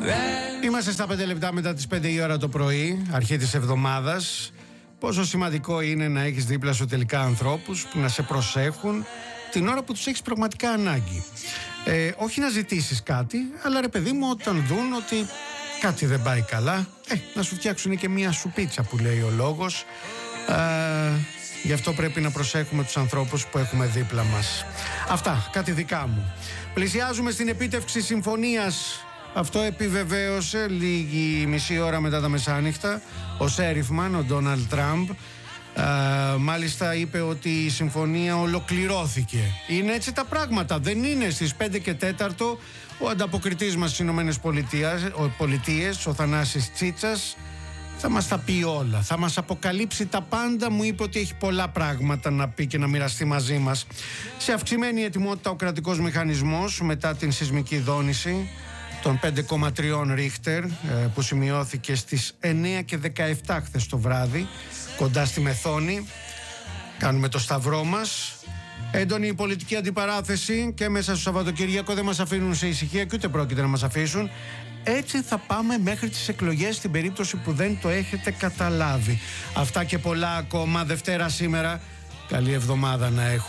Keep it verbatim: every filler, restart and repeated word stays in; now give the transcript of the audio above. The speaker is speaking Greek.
Είμαστε στα πέντε λεπτά μετά τις πέντε η ώρα το πρωί, αρχή της εβδομάδας. Πόσο σημαντικό είναι να έχεις δίπλα σου τελικά ανθρώπους που να σε προσέχουν την ώρα που τους έχεις πραγματικά ανάγκη. Ε, όχι να ζητήσεις κάτι, αλλά ρε παιδί μου, όταν δουν ότι κάτι δεν πάει καλά, ε, να σου φτιάξουν και μία σουπίτσα που λέει ο λόγος. Ε, γι' αυτό πρέπει να προσέχουμε τους ανθρώπους που έχουμε δίπλα μας. Αυτά, κάτι δικά μου. Πλησιάζουμε στην επίτευξη συμφωνίας. Αυτό επιβεβαίωσε λίγη μισή ώρα μετά τα μεσάνυχτα ο Σέριφμαν, ο Ντόναλντ Τραμπ. Uh, μάλιστα είπε ότι η συμφωνία ολοκληρώθηκε. Είναι έτσι τα πράγματα. Δεν είναι στις πέντε και τέταρτο ο ανταποκριτής μας στις Ηνωμένες Πολιτείες, ο Θανάσης Τσίτσας, θα μας τα πει όλα, θα μας αποκαλύψει τα πάντα. Μου είπε ότι έχει πολλά πράγματα να πει και να μοιραστεί μαζί μας. Σε αυξημένη ετοιμότητα ο κρατικός μηχανισμός μετά την σεισμική δόνηση των πέντε κόμμα τρία Ρίχτερ που σημειώθηκε στις εννέα και δεκαεπτά χθες το βράδυ κοντά στη Μεθόνη. Κάνουμε το σταυρό μας. Έντονη η πολιτική αντιπαράθεση και μέσα στο Σαββατοκύριακο δεν μας αφήνουν σε ησυχία και ούτε πρόκειται να μας αφήσουν. Έτσι θα πάμε μέχρι τις εκλογές στην περίπτωση που δεν το έχετε καταλάβει. Αυτά και πολλά ακόμα. Δευτέρα σήμερα. Καλή εβδομάδα να έχουμε.